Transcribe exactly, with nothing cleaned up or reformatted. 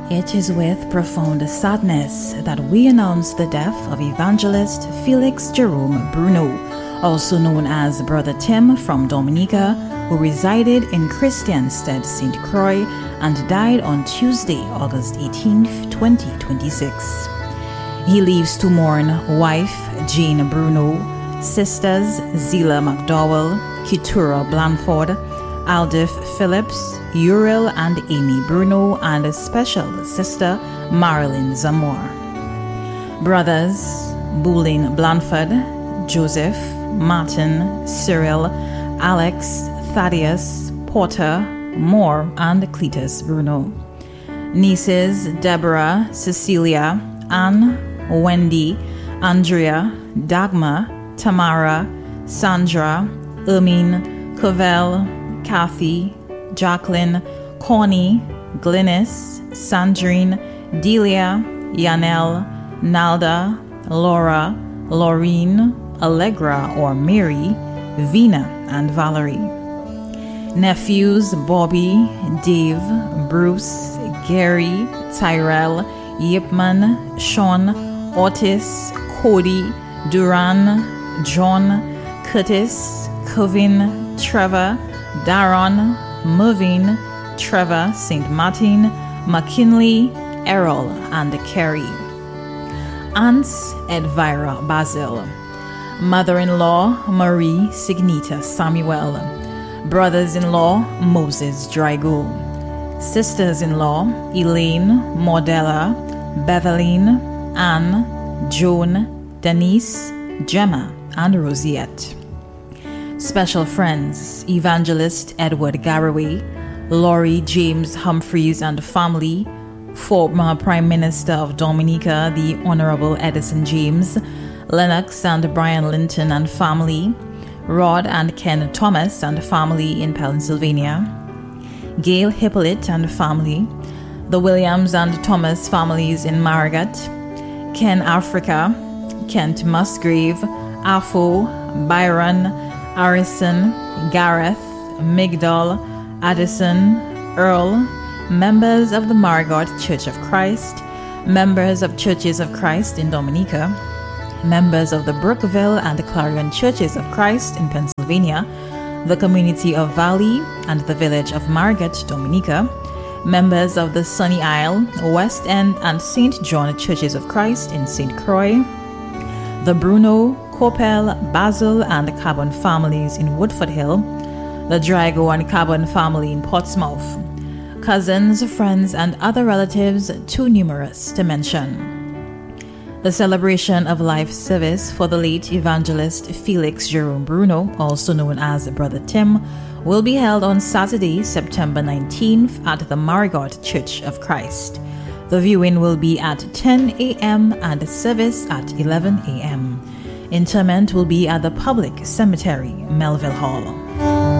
It is with profound sadness that we announce the death of evangelist Felix Jerome Bruno, also known as Brother Tim from Dominica, who resided in Christiansted, Saint Croix, and died on Tuesday, August eighteenth, twenty twenty-six. He leaves to mourn wife Jane Bruno, sisters Zila McDowell, Keturah Blanford, Aldith Phillips, Uriel and Amy Bruno, and a special sister Marilyn Zamor. Brothers Boulin Blanford, Joseph, Martin, Cyril, Alex, Thaddeus, Porter, Moore, and Cletus Bruno. Nieces Deborah, Cecilia, Anne, Wendy, Andrea, Dagmar, Tamara, Sandra, Ermine, Covell, Kathy, Jacqueline, Connie, Glynis, Sandrine, Delia, Yanel, Nalda, Laura, Laureen, Allegra or Mary, Vina, and Valerie. Nephews Bobby, Dave, Bruce, Gary, Tyrell, Yipman, Sean, Otis, Cody, Duran, John, Curtis, Kevin, Trevor, Daron, Mervyn, Trevor, Saint Martin, McKinley, Errol, and Kerry. Aunts Edvira Basil. Mother-in-law Marie Signita Samuel. Brothers-in-law Moses Drago. Sisters-in-law Elaine, Mordella, Beveline, Anne, Joan, Denise, Gemma, and Rosiette. Special friends Evangelist Edward Garraway, Laurie James Humphreys and family, former Prime Minister of Dominica, the Honorable Edison James, Lennox and Brian Linton and family, Rod and Ken Thomas and family in Pennsylvania, Gail Hippolyte and family, the Williams and Thomas families in Marigat, Ken Africa, Kent Musgrave, Afo, Byron, Arison, Gareth, Migdal, Addison, Earl, members of the Margot Church of Christ, members of Churches of Christ in Dominica, members of the Brookville and the Clarion Churches of Christ in Pennsylvania, the community of Valley and the village of Margot, Dominica, members of the Sunny Isle, West End, and Saint John Churches of Christ in Saint Croix, the Bruno, Coppell, Basil, and Carbon families in Woodford Hill, the Drago and Carbon family in Portsmouth, cousins, friends, and other relatives too numerous to mention. The celebration of life service for the late evangelist Felix Jerome Bruno, also known as Brother Tim, will be held on Saturday, September nineteenth at the Marigot Church of Christ. The viewing will be at ten a.m. and the service at eleven a.m. Interment will be at the public cemetery, Melville Hall.